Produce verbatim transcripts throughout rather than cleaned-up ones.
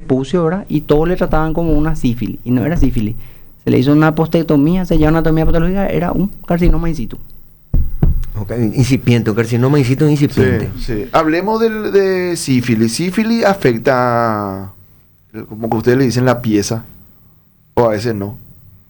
prepucio, ¿verdad? Y todos le trataban como una sífilis, y no era sífilis. Se le hizo una postectomía, se llama anatomía patológica, era un carcinoma in situ. Okay, incipiente, un carcinoma in situ incipiente. Sí, sí. Hablemos del, de sífilis. Sífilis afecta, como que ustedes le dicen, la pieza, o a veces no.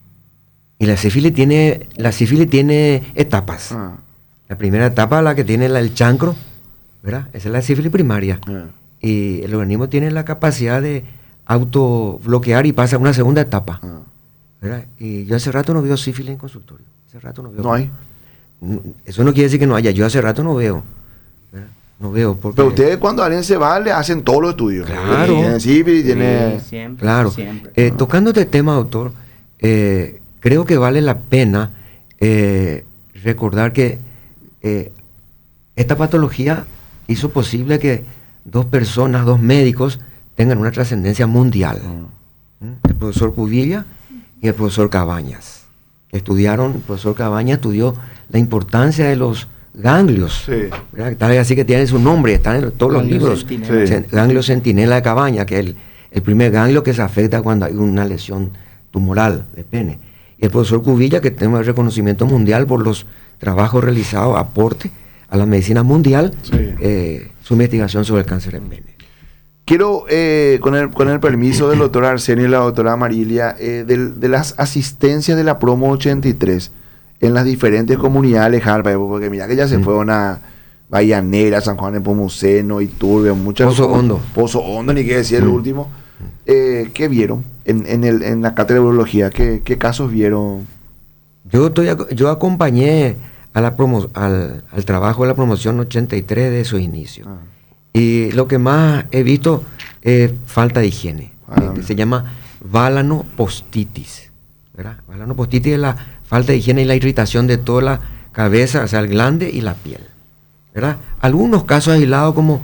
Y la sífilis tiene, la sífilis tiene etapas. Ah. La primera etapa, la que tiene la, el chancro, ¿verdad? Esa es la sífilis primaria. Ah. Y el organismo tiene la capacidad de autobloquear y pasa a una segunda etapa. Ah. ¿Verdad? Y yo hace rato no veo sífilis en consultorio. Hace rato no veo. No hay. Eso no quiere decir que no haya. Yo hace rato no veo. ¿Verdad? No veo. Porque... Pero ustedes cuando alguien se va, le hacen todos los estudios. Claro. Tiene sífilis, tiene... Sí, siempre, Claro. siempre. Eh, tocando este tema, doctor, eh, creo que vale la pena eh, recordar que eh, esta patología hizo posible que dos personas, dos médicos, tengan una trascendencia mundial. Uh-huh. ¿Mm? El profesor Cubilla y el profesor Cabañas. Estudiaron, el profesor Cabañas estudió la importancia de los ganglios. Sí. ¿Verdad? Tal vez así que tiene su nombre, están en todos los Ganglio libros. centinela. Sí. Cen- Ganglio centinela de Cabañas, que es el, el primer ganglio que se afecta cuando hay una lesión tumoral de pene. Y el profesor Cubilla, que tiene el reconocimiento mundial por los trabajos realizados, aporte a la medicina mundial, Sí. eh, su investigación sobre el cáncer de pene. Quiero, eh, con, el, con el permiso del doctor Arsenio y la doctora Marilia, eh, del- de, las asistencias de la promo ochenta y tres en las diferentes comunidades lejanas, porque mira que ya se Mm. fueron a Bahía Negra, San Juan de Pomuceno, Iturbia, muchas Pozo Hondo. Pozo Hondo, ni qué decir el Mm. último. Eh, ¿Qué vieron en, en, el, en la cátedra de urología? ¿Qué, qué casos vieron? Yo, estoy, ac- yo acompañé a la promo, al, al trabajo de la promoción ochenta y tres de su inicio. Ah. Y lo que más he visto es falta de higiene. Ah, Eh, se llama balanopostitis. ¿Verdad? Balanopostitis es la falta de higiene y la irritación de toda la cabeza, o sea, el glande y la piel. ¿Verdad? Algunos casos aislados, como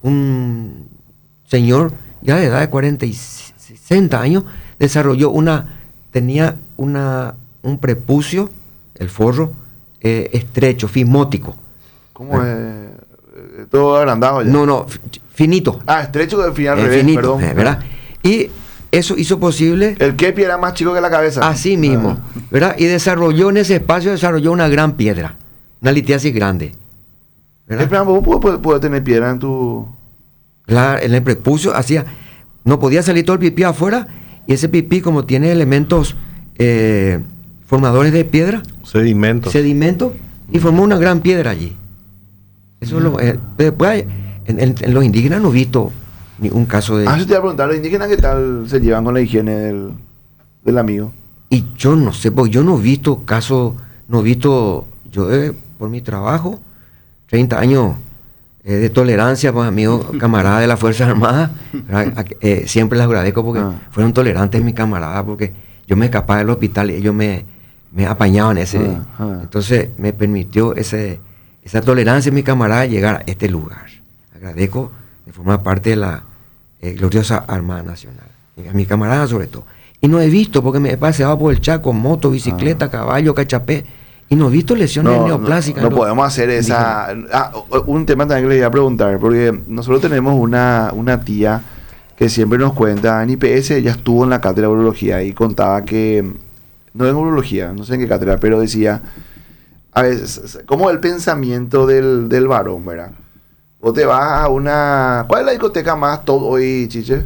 un señor ya de edad de cuarenta y sesenta años, desarrolló una, tenía una, un prepucio, el forro, eh, estrecho, fimótico. ¿Cómo es? Eh, Todo agrandado ya. No, no, fi- finito. Ah, estrecho del final al Eh, revés, finito, perdón. eh, ¿verdad? Y eso hizo posible El kepi era más chico que la cabeza. así mismo, Ah. ¿verdad? Y desarrolló en ese espacio, desarrolló una gran piedra, una litiasis grande. ¿Verdad? Espera, vos puedes, puedes- puedes tener piedra en tu... Claro, en el prepucio hacía, no podía salir todo el pipí afuera, y ese pipí, como tiene elementos eh, formadores de piedra, Sedimento. sedimento, y formó una gran piedra allí. Eso es lo, eh, después hay- en, en- en los indígenas no he visto ningún caso de... Ah, yo te iba a preguntar, ¿los indígenas qué tal se llevan con la higiene del, del amigo? Y yo no sé, porque yo no he visto casos, no he visto, yo eh, por mi trabajo, treinta años eh, de tolerancia, pues amigos, camaradas de las Fuerzas Armadas, ¿verdad? A- eh, siempre les agradezco porque Ah. fueron tolerantes mis camaradas, porque yo me escapaba del hospital y ellos me, me apañaban ese, Ah, ah. entonces me permitió ese, esa tolerancia de mis camaradas llegar a este lugar. Agradezco de formar parte de la eh, gloriosa Armada Nacional, y a mis camaradas sobre todo. Y no he visto, porque me he paseado por el Chaco, moto, bicicleta, caballo, cachapé, y no he visto lesiones No, neoplásicas. no, no en los podemos hacer esa... Ah, o- un tema también que le iba a preguntar, porque nosotros tenemos una, una tía que siempre nos cuenta, en I P S ella estuvo en la cátedra de urología y contaba que, no en urología, no sé en qué cátedra, pero decía, a veces, como el pensamiento del, del varón, ¿verdad? Vos te vas a una... ¿Cuál es la discoteca más top hoy, Chiche?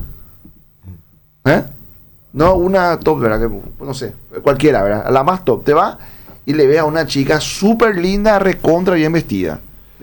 ¿Eh? No, una top, ¿verdad? Que, no sé, cualquiera, ¿verdad? La más top. Te vas y le ves a una chica súper linda, recontra bien vestida.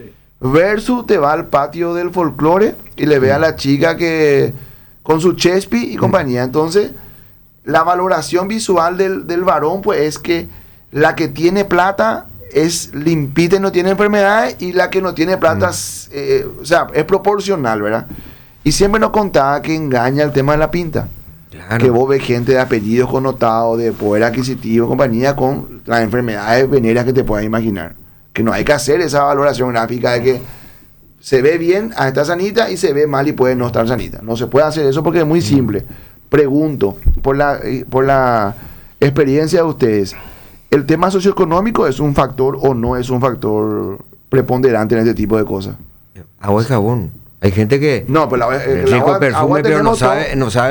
Versus te va al patio del folclore y le ve a la chica que con su chespi y compañía. Entonces, la valoración visual del, del varón, pues es que la que tiene plata es limpita y no tiene enfermedades, y la que no tiene plata, s- eh, o sea, es proporcional, ¿verdad? Y siempre nos contaba que engaña el tema de la pinta. Claro. Que vos ves gente de apellidos connotados, de poder adquisitivo, compañía, con las enfermedades venéreas que te puedas imaginar. Que no hay que hacer esa valoración gráfica de que se ve bien, ah, está sanita, y se ve mal y puede no estar sanita. No se puede hacer eso porque es muy simple. Pregunto, por la, eh, por la experiencia de ustedes, ¿el tema socioeconómico es un factor o no es un factor preponderante en este tipo de cosas? Agua y jabón. Hay gente que No, pues la, eh, rico la agua- perfume, agua pero no tenemos todo. sabe, no sabe